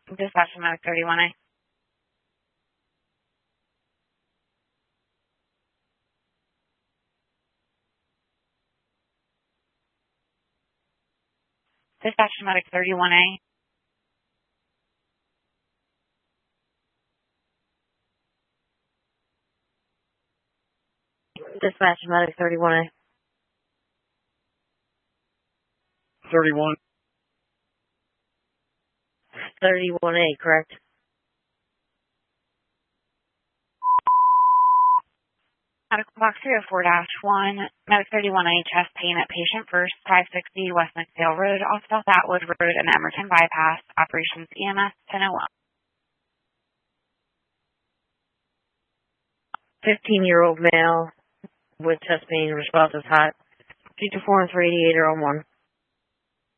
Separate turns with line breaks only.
Dispatch to Medic 31A. Dispatch to Medic 31A.
Dispatch to Medic 31A.
31.
31A, correct?
Medical box 304-1, Medic 31A, chest pain at patient first, 560 West McPhail Road, off South Atwood Road and Emerton Bypass, operations EMS 1001.
15-year-old male with chest pain, response is hot. 224 and 388 are on 1.